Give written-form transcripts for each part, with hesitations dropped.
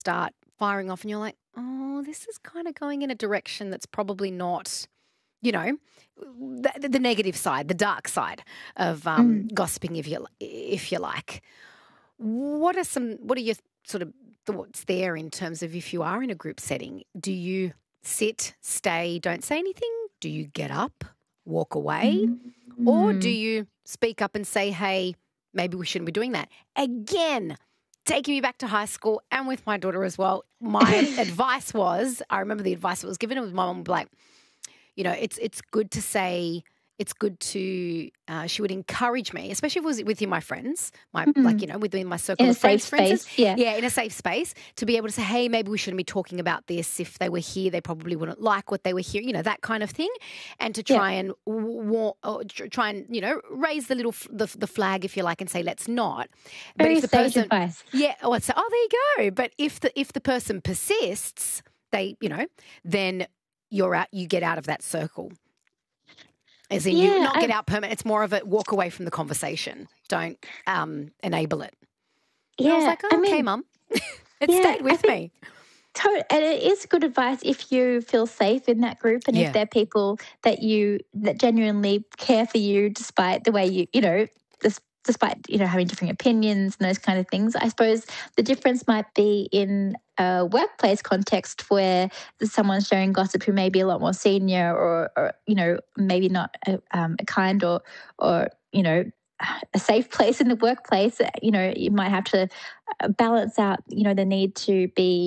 start firing off and you're like, oh, this is kind of going in a direction that's probably not, you know, the negative side, the dark side of gossiping, if you like. What are your sort of thoughts there in terms of if you are in a group setting? Do you sit, stay, don't say anything? Do you get up, walk away? Or do you speak up and say, hey, maybe we shouldn't be doing that? Again, taking me back to high school and with my daughter as well, my advice was, I remember the advice that was given, it was my mum would be like, you know, it's good to say, it's good to, she would encourage me, especially if it was within my friends, like, you know, within my circle of friends, for instance. Yeah, in a safe space, to be able to say, hey, maybe we shouldn't be talking about this. If they were here, they probably wouldn't like what they were hearing, you know, that kind of thing. And to try and you know, raise the little the flag, if you like, and say, let's not. Very but if the sage person, advice. Yeah, oh, I'd say, oh, there you go. But if the person persists, they, you know, then you're out. You get out of that circle. As in, you not get out permanent. It's more of a walk away from the conversation. Don't enable it. Yeah, and I was like, oh, okay, Mum. It stayed with me. And it is good advice if you feel safe in that group and if they're people that genuinely care for you despite the way despite, you know, having different opinions and those kind of things. I suppose the difference might be in a workplace context where someone's sharing gossip who may be a lot more senior or you know, maybe not a kind or you know, a safe place in the workplace. You know, you might have to balance out, you know, the need to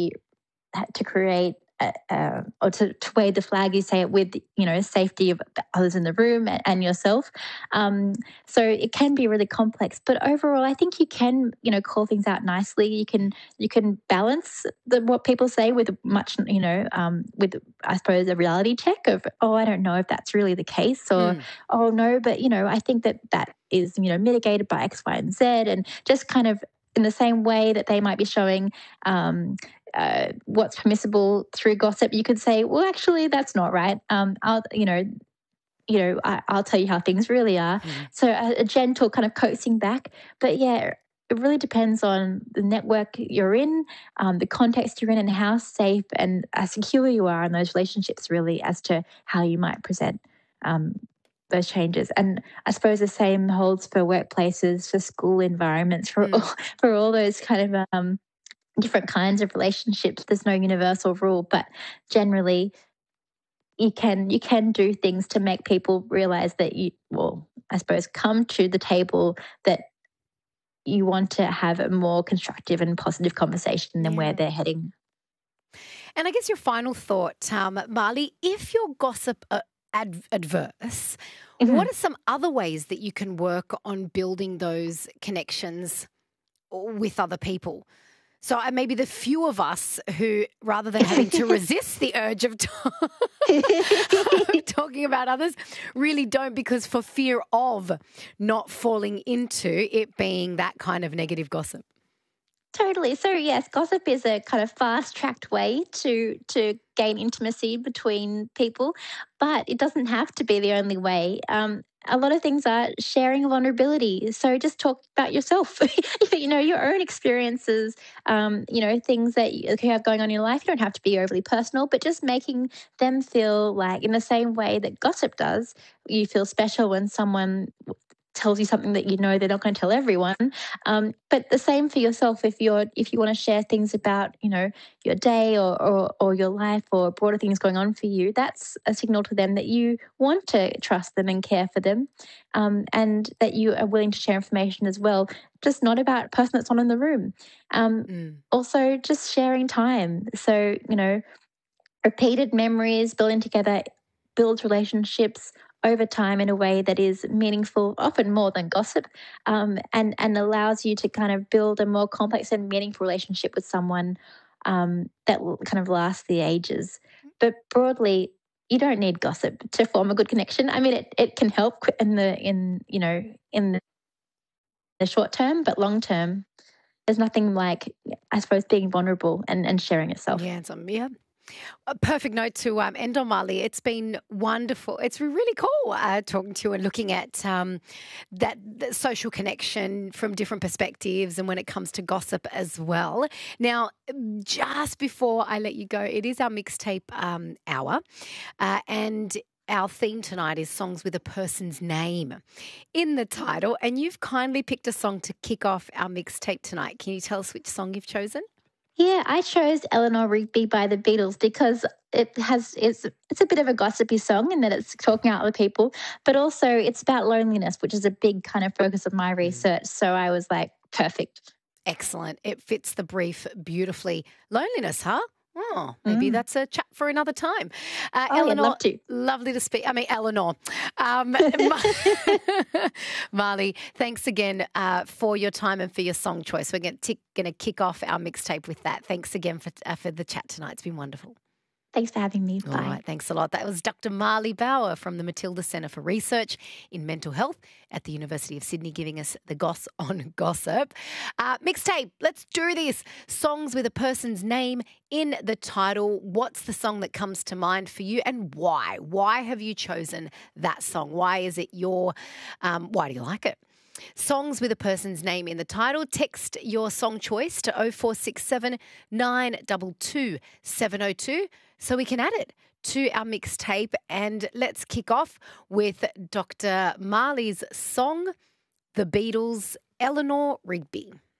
create or to wave the flag, you say it with, you know, safety of others in the room and yourself. So it can be really complex, but overall, I think you can, you know, call things out nicely. You can balance what people say with much, you know, with, I suppose, a reality check of, oh, I don't know if that's really the case, or oh no, but you know, I think that is, you know, mitigated by X, Y, and Z, and just kind of in the same way that they might be showing what's permissible through gossip, you could say, well, actually, that's not right. I'll tell you how things really are. So a gentle kind of coaxing back. But yeah, it really depends on the network you're in, the context you're in, and how safe and secure you are in those relationships, really, as to how you might present those changes. And I suppose the same holds for workplaces, for school environments, for all those kind of different kinds of relationships. There's no universal rule, but generally you can do things to make people realize that come to the table that you want to have a more constructive and positive conversation than where they're heading. And I guess your final thought, Marley, if your gossip adverse, what are some other ways that you can work on building those connections with other people? So maybe the few of us who, rather than having to resist the urge of talking about others, really don't, because for fear of not falling into it being that kind of negative gossip. Totally. So yes, gossip is a kind of fast-tracked way to gain intimacy between people, but it doesn't have to be the only way. A lot of things are sharing vulnerability. So just talk about yourself, you know, your own experiences, you know, things that you have going on in your life. You don't have to be overly personal, but just making them feel like, in the same way that gossip does, you feel special when someone tells you something that you know they're not going to tell everyone. But the same for yourself. If you want to share things about, you know, your day or your life or broader things going on for you, that's a signal to them that you want to trust them and care for them, and that you are willing to share information as well, just not about a person that's not in the room. Also, just sharing time. So, you know, repeated memories building together builds relationships over time in a way that is meaningful, often more than gossip, and allows you to kind of build a more complex and meaningful relationship with someone that will kind of last the ages. But broadly, you don't need gossip to form a good connection. I mean, it can help in the short term, but long term, there's nothing like, I suppose, being vulnerable and sharing yourself. Yeah, A perfect note to end on, Marley. It's been wonderful. It's really cool talking to you and looking at that social connection from different perspectives and when it comes to gossip as well. Now, just before I let you go, it is our mixtape hour and our theme tonight is songs with a person's name in the title, and you've kindly picked a song to kick off our mixtape tonight. Can you tell us which song you've chosen? Yeah, I chose Eleanor Rigby by the Beatles because it's a bit of a gossipy song in that it's talking out with people, but also it's about loneliness, which is a big kind of focus of my research. So I was like, perfect. Excellent. It fits the brief beautifully. Loneliness, huh? Oh, maybe that's a chat for another time. Eleanor, I'd love to. Lovely to speak. I mean, Eleanor. Marley, thanks again for your time and for your song choice. We're going to kick off our mixtape with that. Thanks again for the chat tonight. It's been wonderful. Thanks for having me. Bye. All right, thanks a lot. That was Dr. Marley Bauer from the Matilda Centre for Research in Mental Health at the University of Sydney, giving us the goss on gossip. Mixtape, let's do this. Songs with a person's name in the title. What's the song that comes to mind for you and why? Why have you chosen that song? Why is it why do you like it? Songs with a person's name in the title. Text your song choice to 0467 922 702 so we can add it to our mixtape. And let's kick off with Dr. Marley's song, The Beatles, Eleanor Rigby.